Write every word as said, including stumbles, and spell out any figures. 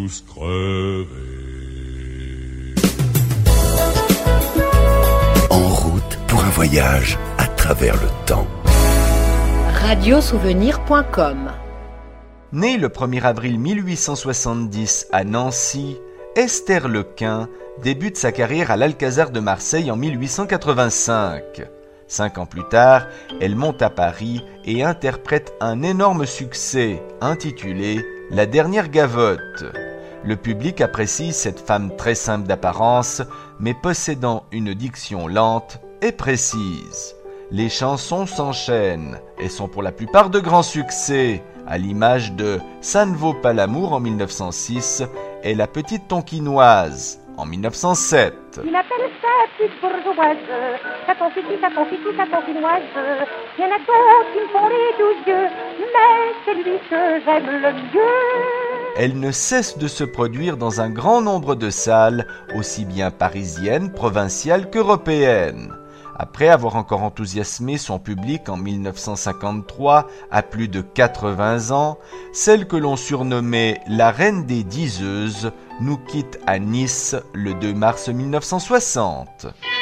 tous crever. En route pour un voyage à travers le temps. radiosouvenir point com. Née le premier avril mille huit cent soixante-dix à Nancy, Esther Lequin débute sa carrière à l'Alcazar de Marseille en mille huit cent quatre-vingt-cinq. Cinq ans plus tard, elle monte à Paris et interprète un énorme succès intitulé « La dernière gavotte ». Le public apprécie cette femme très simple d'apparence, mais possédant une diction lente et précise. Les chansons s'enchaînent et sont pour la plupart de grands succès, à l'image de « Ça ne vaut pas l'amour » en mille neuf cent six et « La petite tonkinoise » en mille neuf cent sept. Il appelle ça petite bourgeoise, sa confiture, sa confiture, sa tonkinoise. Il y en a d'autres qui me font les douze yeux, mais c'est lui que j'aime le mieux. Elle ne cesse de se produire dans un grand nombre de salles, aussi bien parisiennes, provinciales qu'européennes. Après avoir encore enthousiasmé son public en mille neuf cent cinquante-trois à plus de quatre-vingts ans, celle que l'on surnommait la reine des diseuses nous quitte à Nice le deux mars mille neuf cent soixante.